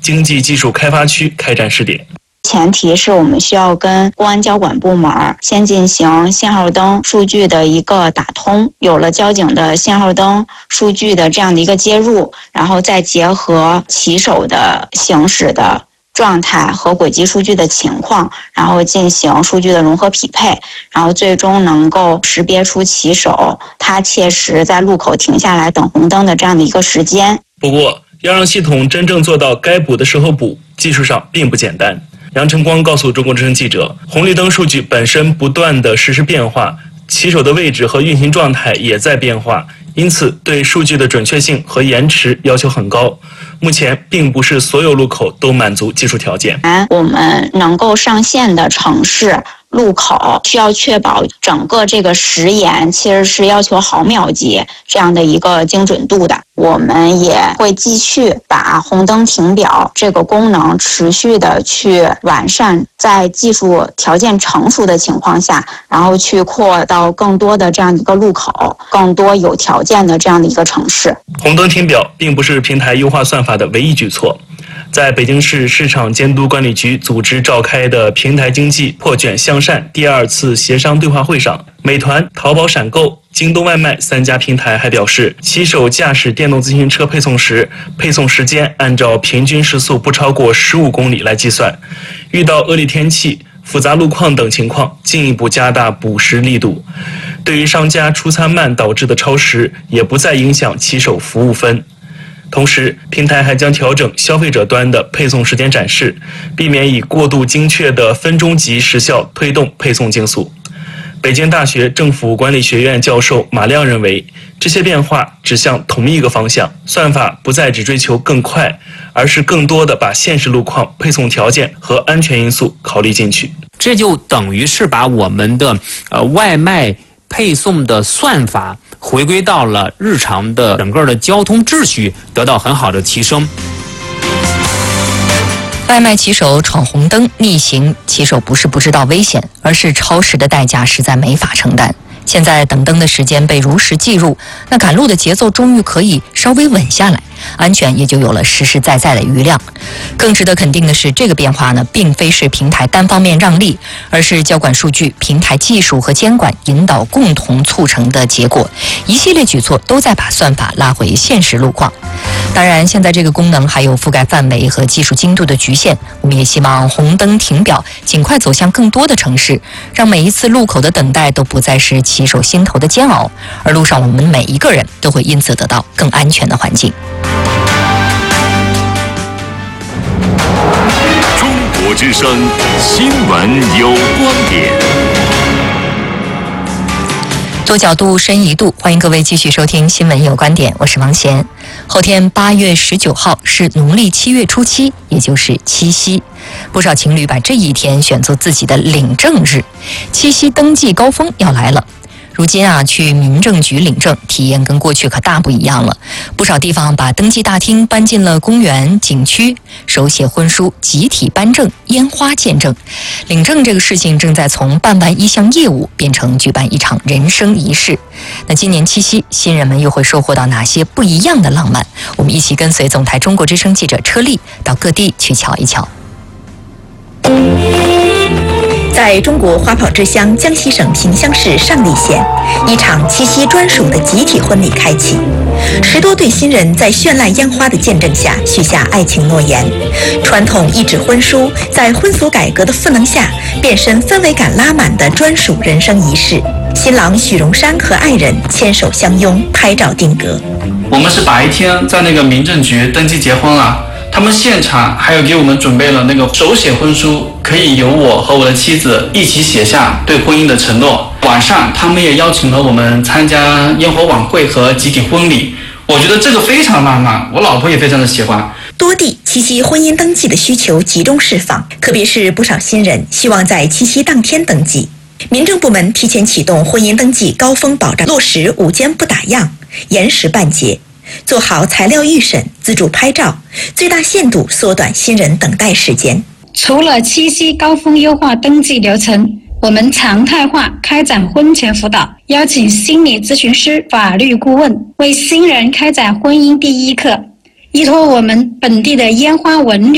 经济技术开发区开展试点。 前提是我们需要跟公安交管部门先进行信号灯数据的一个打通，有了交警的信号灯数据的这样的一个接入，然后再结合骑手的行驶的状态和轨迹数据的情况，然后进行数据的融合匹配，然后最终能够识别出骑手他切实在路口停下来等红灯的这样的一个时间。 不过，要让系统真正做到该补的时候补，技术上并不简单。杨晨光告诉中国之声记者，红绿灯数据本身不断的实时变化，骑手的位置和运行状态也在变化，因此对数据的准确性和延迟要求很高。目前并不是所有路口都满足技术条件。 我们能够上线的城市路口需要确保整个这个时延其实是要求毫秒级这样的一个精准度的。我们也会继续把红灯停表这个功能持续的去完善，在技术条件成熟的情况下，然后去扩到更多的这样一个路口，更多有条件的这样的一个城市。 红灯停表并不是平台优化算法的唯一举措。在北京市市场监督管理局组织召开的平台经济破卷向善第2次协商对话会上，美团、淘宝闪购、京东外卖3家平台还表示，骑手驾驶电动自行车配送时，配送时间按照平均时速不超过15公里来计算，遇到恶劣天气、复杂路况等情况，进一步加大补时力度。对于商家出餐慢导致的超时，也不再影响骑手服务分。同时，平台还将调整消费者端的配送时间展示，避免以过度精确的分钟级时效推动配送竞速。北京大学政府管理学院教授马亮认为，这些变化指向同一个方向，算法不再只追求更快，而是更多的把现实路况、配送条件和安全因素考虑进去。 这就等于是把我们的外卖配送的算法回归到了日常的整个的交通秩序，得到很好的提升。 外卖骑手闯红灯逆行，骑手不是不知道危险，而是超时的代价实在没法承担。现在等灯的时间被如实记录，那赶路的节奏终于可以稍微稳下来，安全也就有了实实在在的余量。更值得肯定的是，这个变化呢，并非是平台单方面让利，而是交管数据、平台技术和监管引导共同促成的结果。一系列举措都在把算法拉回现实路况。当然，现在这个功能还有覆盖范围和技术精度的局限，我们也希望红灯停表尽快走向更多的城市，让每一次路口的等待都不再是骑手心头的煎熬，而路上我们每一个人都会因此得到更安全的环境。 中国之声新闻有观点， 多角度，深一度，欢迎各位继续收听新闻有观点，我是王贤。后天8月19号是农历7月初7，也就是七夕。不少情侣把这一天选作自己的领证日，七夕登记高峰要来了。如今去民政局领证，体验跟过去可大不一样了。不少地方把登记大厅搬进了公园、景区，手写婚书、集体颁证、烟花见证。领证这个事情正在从办完一项业务变成举办一场人生仪式。那今年七夕，新人们又会收获到哪些不一样的浪漫？我们一起跟随总台中国之声记者车丽到各地去瞧一瞧。 在中国花跑之乡江西省萍乡市上栗县，一场七夕专属的集体婚礼开启。10多对新人在绚烂烟花的见证下许下爱情诺言。传统一纸婚书在婚俗改革的赋能下，变身氛围感拉满的专属人生仪式。新郎许荣山和爱人牵手相拥，拍照定格。 我们是白天在那个民政局登记结婚了。他们现场还有给我们准备了那个手写婚书，可以由我和我的妻子一起写下对婚姻的承诺。晚上他们也邀请了我们参加烟火晚会和集体婚礼，我觉得这个非常浪漫，我老婆也非常的喜欢。 多地七夕婚姻登记的需求集中释放，特别是不少新人希望在七夕当天登记。民政部门提前启动婚姻登记高峰保障，落实5间不打烊，严实办结，做好材料预审、自助拍照，最大限度缩短新人等待时间。 除了七夕高峰优化登记流程，我们常态化开展婚前辅导，邀请心理咨询师、法律顾问为新人开展婚姻第一课，依托我们本地的烟花文旅